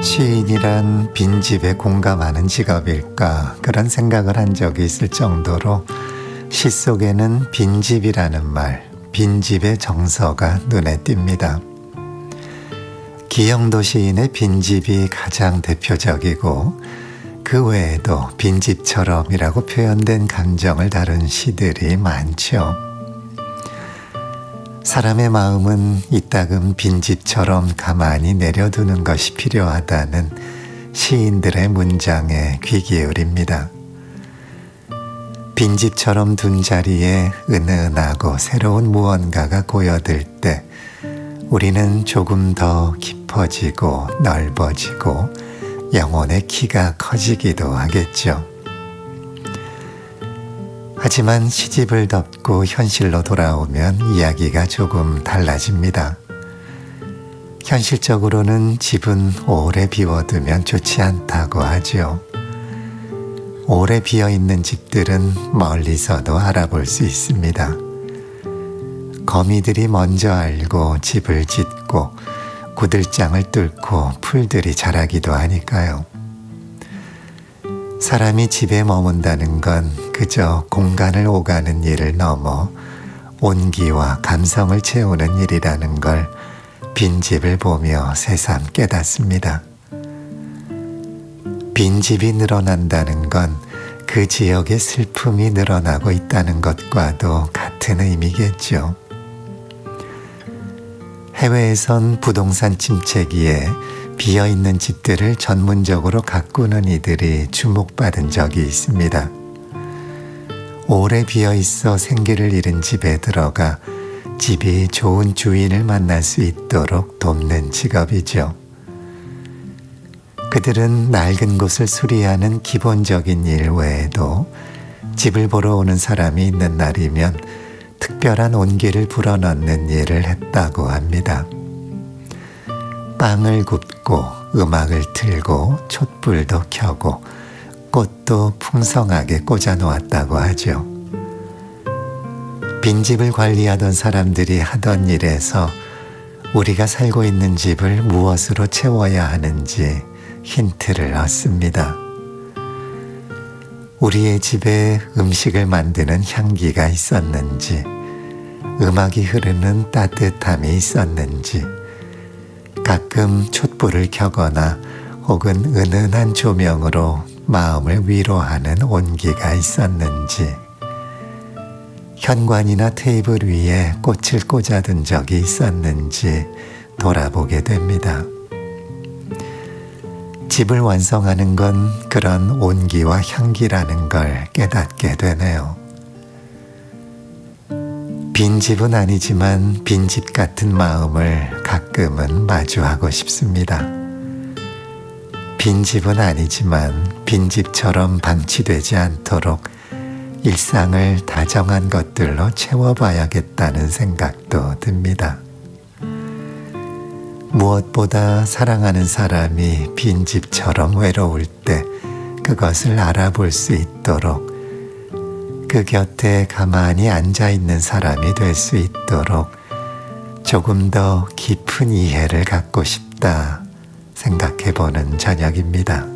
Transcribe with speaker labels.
Speaker 1: 시인이란 빈집에 공감하는 직업일까 그런 생각을 한 적이 있을 정도로 시 속에는 빈집이라는 말, 빈집의 정서가 눈에 띕니다. 기영도 시인의 빈집이 가장 대표적이고 그 외에도 빈집처럼이라고 표현된 감정을 다룬 시들이 많죠. 사람의 마음은 이따금 빈집처럼 가만히 내려두는 것이 필요하다는 시인들의 문장에 귀 기울입니다. 빈집처럼 둔 자리에 은은하고 새로운 무언가가 고여들 때 우리는 조금 더 깊어지고 넓어지고 영혼의 키가 커지기도 하겠죠. 하지만 시집을 덮고 현실로 돌아오면 이야기가 조금 달라집니다. 현실적으로는 집은 오래 비워두면 좋지 않다고 하죠. 오래 비어있는 집들은 멀리서도 알아볼 수 있습니다. 거미들이 먼저 알고 집을 짓고 구들장을 뚫고 풀들이 자라기도 하니까요. 사람이 집에 머문다는 건 그저 공간을 오가는 일을 넘어 온기와 감성을 채우는 일이라는 걸 빈집을 보며 새삼 깨닫습니다. 빈집이 늘어난다는 건 그 지역의 슬픔이 늘어나고 있다는 것과도 같은 의미겠죠. 해외에선 부동산 침체기에 비어있는 집들을 전문적으로 가꾸는 이들이 주목받은 적이 있습니다. 오래 비어있어 생기를 잃은 집에 들어가 집이 좋은 주인을 만날 수 있도록 돕는 직업이죠. 그들은 낡은 곳을 수리하는 기본적인 일 외에도 집을 보러 오는 사람이 있는 날이면 특별한 온기를 불어넣는 일을 했다고 합니다. 빵을 굽고 음악을 틀고 촛불도 켜고 꽃도 풍성하게 꽂아 놓았다고 하죠. 빈집을 관리하던 사람들이 하던 일에서 우리가 살고 있는 집을 무엇으로 채워야 하는지 힌트를 얻습니다. 우리의 집에 음식을 만드는 향기가 있었는지, 음악이 흐르는 따뜻함이 있었는지, 가끔 촛불을 켜거나 혹은 은은한 조명으로 마음을 위로하는 온기가 있었는지, 현관이나 테이블 위에 꽃을 꽂아둔 적이 있었는지 돌아보게 됩니다. 집을 완성하는 건 그런 온기와 향기라는 걸 깨닫게 되네요. 빈집은 아니지만 빈집 같은 마음을 가끔은 마주하고 싶습니다. 빈집은 아니지만 빈집처럼 방치되지 않도록 일상을 다정한 것들로 채워봐야겠다는 생각도 듭니다. 무엇보다 사랑하는 사람이 빈집처럼 외로울 때 그것을 알아볼 수 있도록 그 곁에 가만히 앉아있는 사람이 될 수 있도록 조금 더 깊은 이해를 갖고 싶다 생각해보는 저녁입니다.